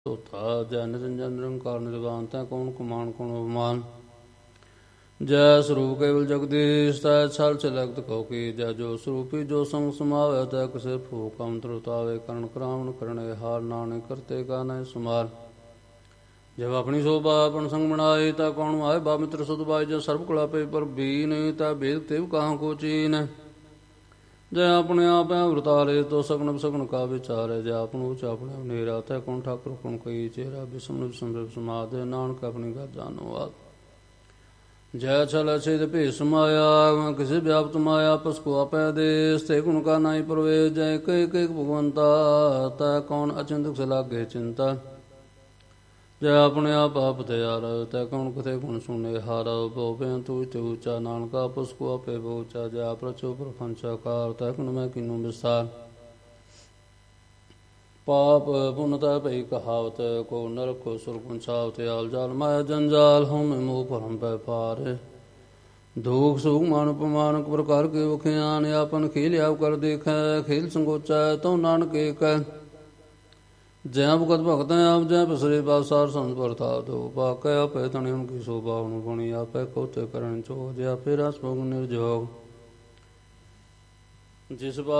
ਧੋਤਾ ਜੈ ਨਿਰੰਜਨ ਨਿਰੰਕਾਰ ਨਿਰਵਾਨ ਤੈ ਕੌਣ ਕੁਮਾਨ ਕੌਣ ਅਭਿਮਾਨ। ਜੈ ਸਰੂਪ ਕੇਵਲ ਜਗਦੀਸ਼ ਤੈ ਛਲ ਛਲਗਤ ਕਉ ਕੀ ਜੈ ਜੋ ਸਰੂਪੀ ਜੋ ਸੰਗ ਸਮਾਵੈ ਤੈ ਕਿਸੇ ਫੂਕ ਅੰਤਰ ਉਤਾਵੇ ਕਰਨ ਕਰਾਵਨ ਕਰਨੇ ਹਾਰ ਨਾਨਕ ਕਰਤੇ ਕਾ ਨੈ ਸਮਾਰ। ਜਬ ਆਪਣੀ ਸੋਭਾ ਆਪਨ ਸੰਗ ਬਣਾਏ ਤਾ ਕੌਣ ਆਏ ਬਾ ਮਿੱਤਰ ਸੁਧ ਬਾਈ ਜੈ ਸਰਬ ਕਲਾ ਪੇ ਪਰ ਬੀਨ ਤਾ ਭੇਦ ਤੇਵ ਕਹਾਂ ਕੋ ਚੀਨ। ਜੈ ਆਪਣੇ ਆਪ ਹੈ ਵਰਤਾਰੇ ਤੋ ਸਗਨ ਸਗਨ ਕਾ ਵਿਚਾਰੇ ਜੈ ਆਪਨ ਉਚ ਆਪਣੇ ਹਨੇਰਾ ਤੈ ਕੌਣ ਠਾਕੁਰ ਕੌਣ ਕਈ ਚੇਰਾ ਬਿਸਮ ਬਿਸਮ ਸਮਾਦ ਨਾਨਕ ਆਪਣੀ ਘਰ ਜਾਨੋ ਆਦ। ਜੈ ਛਲ ਛੇਦ ਭੇਸ ਸਮਾਇਆ ਕਿਸੇ ਵਿਆਪਤ ਮਾਇਆ ਪਸ ਕੋ ਆਪੈ ਦੇਸ ਤੇ ਗੁਣ ਕਾ ਨਾਈ ਪ੍ਰਵੇਸ਼ ਜੈ ਇਕ ਇਕ ਭਗਵੰਤਾ ਤੈ ਕੌਣ ਅਚਿੰਤ ਲਾਗੇ ਚਿੰਤਾ। ਜੈ ਆਪਣੇ ਆਪ ਆਪ ਤਿਆਰ ਤੈ ਕੌਣ ਕਥੇ ਗੁਣ ਸੁਣੇ ਹਾਰ ਭਉ ਬੇਅੰਤ ਉਚ ਉੱਚਾ ਨਾਨਕਾ ਪਸ ਕੋ ਆਪੇ ਬਹੁਚਾ ਜੈ ਪ੍ਰਚੋ ਪ੍ਰਪੰਚਾਕਾਰ ਤੈ ਗੁਣ ਮੈਂ ਕਿਨੂੰ ਵਿਸਥਾਰ। ਪਾਪ ਪੁਨ ਤੈ ਭਈ ਕਹਾਵਤ ਕੋ ਨਰਕ ਕੋ ਸੁਰਗ ਪੰਚਾਵਤ ਆਲ ਜਾਲ ਮਾਇਆ ਜੰਜਾਲ ਹਉ ਮੋਹ ਭਰਮ ਪੈ ਪਾਰ। ਦੁਖ ਸੁਖ ਮਾਨ ਉਪਮਾਨ ਪ੍ਰਕਾਰ ਕੇ ਵਖਿਆਨ ਆਪਨ ਖੇਲ ਆਪ ਕਰ ਦੇਖੈ ਖੇਲ ਸੰਗੋਚੈ ਤਉ ਨਾਨਕ ਏਕੈ। ਜੈ ਭਗਤ ਭਗਤ ਆਪ ਜੈ ਬਿਸਰੇ ਬਾਸਾਰ ਸੰਤ ਵਰਤਾਵ ਦੋ ਪਾਕੈ ਆਪੇ ਤਣੇ ਉਨਕੀ ਸ਼ੋਭਾ ਹੁਨ ਗੁਣੀ ਆਪੇ ਕੋਤੇ ਕਰਨ ਚੋ ਜੈ ਆਪੇ ਰਸ ਭੋਗ ਨਿਰਜੋਗ। ਜਿਸ